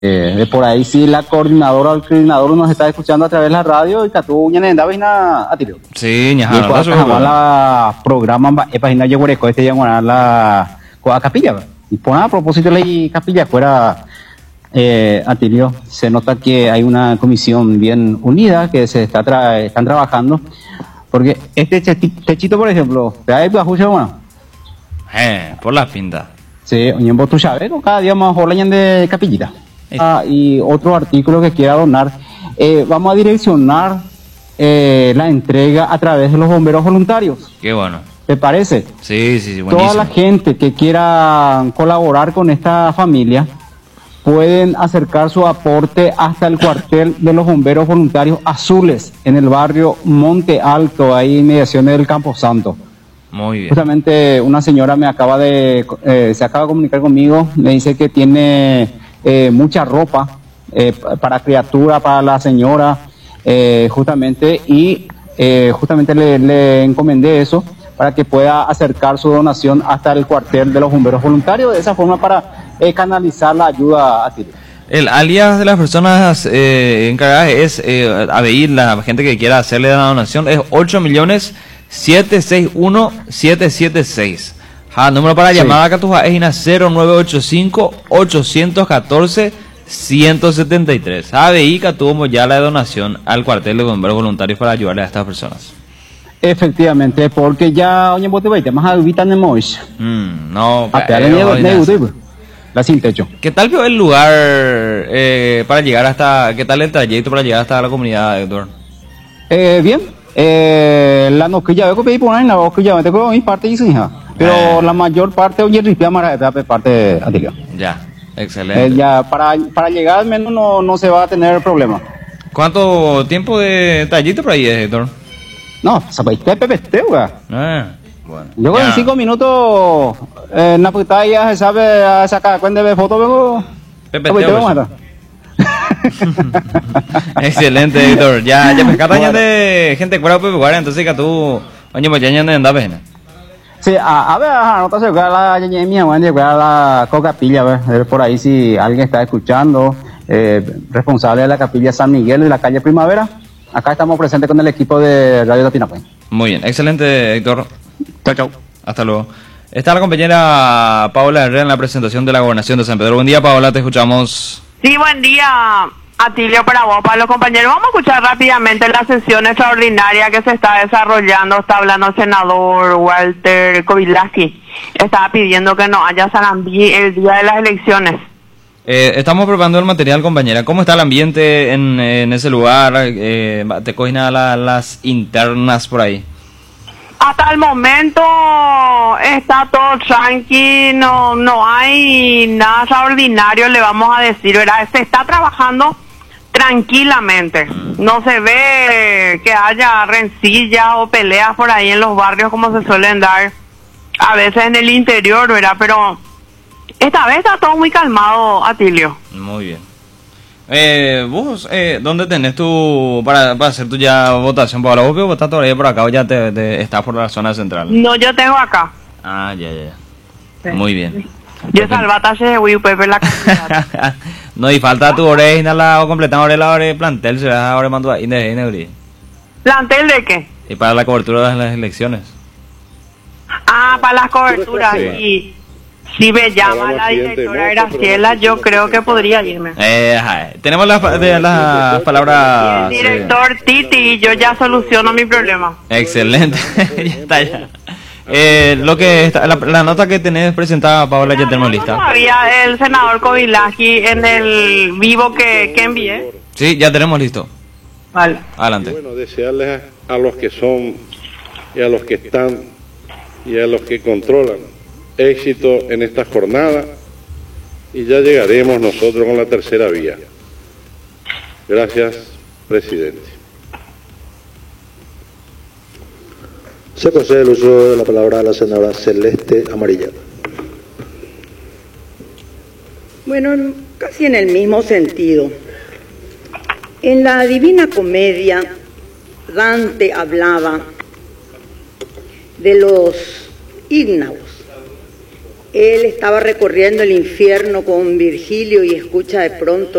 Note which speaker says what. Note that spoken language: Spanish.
Speaker 1: De por ahí sí la coordinadora o el coordinador nos está escuchando a través de la radio y Catu ñanenda vina a tiro.
Speaker 2: Sí,
Speaker 1: Y pues la programa página yeguareco este llamará la capilla. Y por a propósito de la capilla fuera Atilio, se nota que hay una comisión bien unida que se están trabajando, porque este techito, por ejemplo, ¿te hay bueno?
Speaker 2: Por la pinta.
Speaker 1: Sí, oye, vos tú sabes, cada día más joven de capillita. Y otro artículo que quiera donar, vamos a direccionar la entrega a través de los bomberos voluntarios.
Speaker 2: Qué bueno.
Speaker 1: ¿Te parece?
Speaker 2: Sí, buenísimo.
Speaker 1: Toda la gente que quiera colaborar con esta familia pueden acercar su aporte hasta el cuartel de los bomberos voluntarios azules en el barrio Monte Alto, ahí en mediaciones del Campo Santo.
Speaker 2: Muy bien.
Speaker 1: Justamente una señora se acaba de comunicar conmigo, me dice que tiene mucha ropa para criatura, para la señora, justamente le encomendé eso para que pueda acercar su donación hasta el cuartel de los bomberos voluntarios, de esa forma para canalizar la ayuda a ti.
Speaker 2: El alias de las personas encargadas es ABI, la gente que quiera hacerle la donación, es 8.761.776. El número para llamada acá es 0985-814-173. ABI que tuvo ya la donación al cuartel de bomberos voluntarios para ayudarle a estas personas.
Speaker 1: Efectivamente, porque ya oye vos te vais más habitan en Mois.
Speaker 2: No,
Speaker 1: la sin techo.
Speaker 2: ¿Qué tal vio el lugar para llegar hasta, qué tal el trayecto para llegar hasta la comunidad, Héctor?
Speaker 1: Bien. La noquilla veo que pedí por ahí, la noquilla me tengo mi parte y su hija. Pero la mayor parte oye ripia mara de parte Atilio.
Speaker 2: Ya, excelente.
Speaker 1: Ya para llegar al menos no se va a tener problema.
Speaker 2: ¿Cuánto tiempo de trayecto por ahí, Héctor?
Speaker 1: No, zapaiste pepeste, güey.
Speaker 2: Bueno.
Speaker 1: Yo en 5 minutos en la puta ya se sabe a sacar cuenta de foto, luego.
Speaker 2: Pepeteo. Excelente, Héctor. Ya pescata de gente fuera de lugar, entonces que tú, oye, pues ya anda pena.
Speaker 1: Sí, a ver, no te sé la mía, la Coca-Pilla, a ver por ahí si alguien está escuchando, responsable de la capilla San Miguel de la calle Primavera. Acá estamos presentes con el equipo de Radio Tapinapue.
Speaker 2: Muy bien, excelente, Héctor.
Speaker 1: Chau.
Speaker 2: Hasta luego. Está la compañera Paola Herrera en la presentación de la Gobernación de San Pedro. Buen día, Paola, te escuchamos.
Speaker 3: Sí, buen día, Atilio, para vos, para los compañeros. Vamos a escuchar rápidamente la sesión extraordinaria que se está desarrollando. Está hablando el senador Walter Kovilaski. Estaba pidiendo que no haya Sarandí el día de las elecciones.
Speaker 2: Estamos preparando el material, compañera. ¿Cómo está el ambiente en ese lugar? ¿Te cogen a las internas por ahí?
Speaker 3: Hasta el momento está todo tranquilo, no hay nada extraordinario, le vamos a decir, ¿verdad? Se está trabajando tranquilamente. No se ve que haya rencillas o peleas por ahí en los barrios como se suelen dar a veces en el interior, ¿verdad? Pero esta vez está todo muy calmado, Atilio.
Speaker 2: Muy bien. Vos, ¿dónde tenés tu para hacer tu ya votación? Para vos votás todavía por acá o ya te estás por la zona central.
Speaker 3: No, yo tengo acá.
Speaker 2: Ah, ya. Sí. Muy bien.
Speaker 3: Yo salvataje de Wii Pepe la candidata.
Speaker 2: No, y falta tu oreja o completar la hora plantel, se va ahora mando ahí de
Speaker 3: ¿Plantel de qué?
Speaker 2: Y para la cobertura de las elecciones.
Speaker 3: Ah, para las coberturas, sí. Y si me llama la directora Graciela, yo creo que podría irme.
Speaker 2: Tenemos las palabras.
Speaker 3: El director Titi, yo ya soluciono mi problema.
Speaker 2: Excelente. Ya está ya. Lo que está, la nota que tenés presentada, Paola, ya tenemos lista.
Speaker 3: Todavía el senador Kovilaski en el vivo que envié.
Speaker 2: Sí, ya tenemos listo.
Speaker 3: Vale.
Speaker 2: Adelante.
Speaker 4: Bueno, desearles a los que son y a los que están y a los que controlan éxito en esta jornada y ya llegaremos nosotros con la tercera vía. Gracias, presidente.
Speaker 5: Se concede el uso de la palabra a la senadora Celeste Amarilla.
Speaker 6: Bueno, casi en el mismo sentido. En la Divina Comedia, Dante hablaba de los ígnagos él estaba recorriendo el infierno con Virgilio y escucha de pronto